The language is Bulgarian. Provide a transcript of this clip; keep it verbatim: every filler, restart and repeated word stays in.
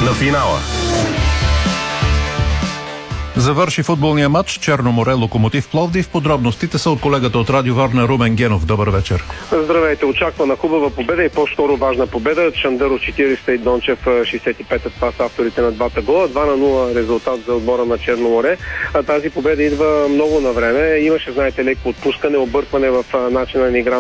на финала. Завърши футболния матч Черно море Локомотив Пловдив. Подробностите са от колегата от Радио Варна Румен Генов. Добър вечер. Здравейте, очаквана хубава победа и по-скоро важна победа. Чандъров четириста и Дончев шейсет и пета. Това са авторите на двата гола. два на нула резултат за отбора на Черно море. А тази победа идва много на време. Имаше, знаете, леко отпускане, объркване в начина на игра